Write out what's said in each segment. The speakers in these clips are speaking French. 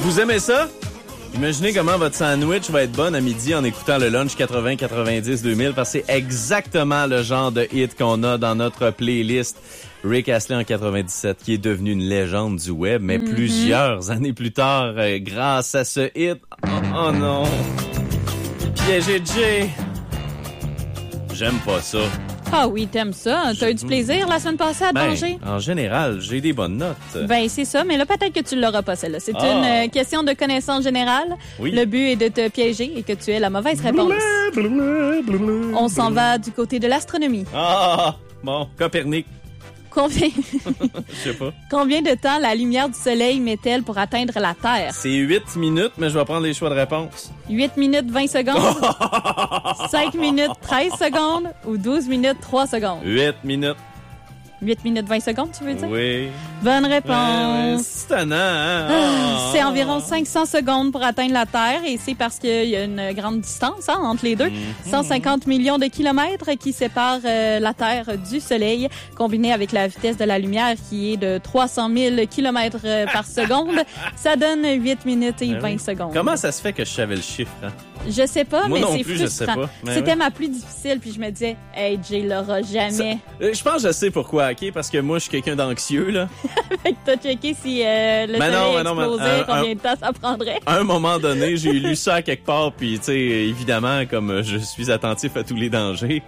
Vous aimez ça? Imaginez comment votre sandwich va être bon à midi en écoutant le Lunch 80, 90, 2000 parce que c'est exactement le genre de hit qu'on a dans notre playlist. Rick Astley en 97 qui est devenu une légende du web, mais plusieurs années plus tard, grâce à ce hit... Oh non! Piégé Jay! J'aime pas ça. Ah oui, t'aimes ça. T'as eu du plaisir la semaine passée à manger? En général, j'ai des bonnes notes. Ben, c'est ça, mais là, peut-être que tu l'auras pas, celle-là. C'est une question de connaissance générale. Oui. Le but est de te piéger et que tu aies la mauvaise réponse. On s'en va du côté de l'astronomie. Ah! Bon, Copernic. Combien... Je sais pas. Combien de temps la lumière du soleil met-elle pour atteindre la Terre? C'est 8 minutes, mais je vais prendre les choix de réponse. 8 minutes 20 secondes, 5 minutes 13 secondes ou 12 minutes 3 secondes? 8 minutes. 8 minutes 20 secondes, tu veux dire? Oui. Bonne réponse. C'est étonnant, hein? C'est environ 500 secondes pour atteindre la Terre et c'est parce qu'il y a une grande distance entre les deux. 150 millions de kilomètres qui séparent la Terre du Soleil, combiné avec la vitesse de la lumière qui est de 300 000 kilomètres par seconde. Ça donne 8 minutes et 20 secondes. Comment ça se fait que je savais le chiffre? Hein? Je sais pas, moi mais non c'est plus, frustrant. je sais pas. C'était ma plus difficile, puis je me disais, hey, Jay l'aura jamais. Je pense que je sais pourquoi, OK? Parce que moi, je suis quelqu'un d'anxieux, là. Fait que t'as checké si le soleil explosait, combien de temps ça prendrait. À un moment donné, j'ai lu ça quelque part, puis tu sais, évidemment, comme je suis attentif à tous les dangers,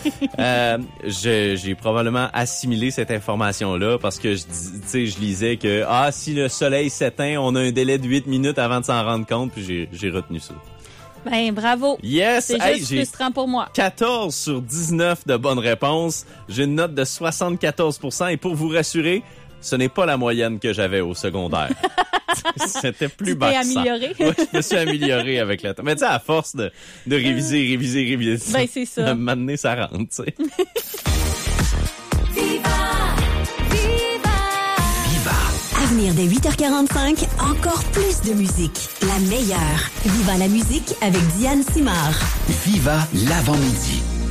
j'ai probablement assimilé cette information-là parce que je lisais que si le soleil s'éteint, on a un délai de 8 minutes avant de s'en rendre compte, puis j'ai retenu ça. Ben, bravo. Yes! C'est juste frustrant pour moi. 14 sur 19 de bonnes réponses. J'ai une note de 74%. Et pour vous rassurer, ce n'est pas la moyenne que j'avais au secondaire. C'était plus bas que ça. Tu t'es amélioré? Oui, je me suis amélioré avec le temps. Mais tu sais, à force de réviser. Ben, c'est ça. De m'amener, ça rentre, tu sais. Avenir dès 8h45, encore plus de musique. La meilleure. Viva la musique avec Diane Simard. Viva l'avant-midi.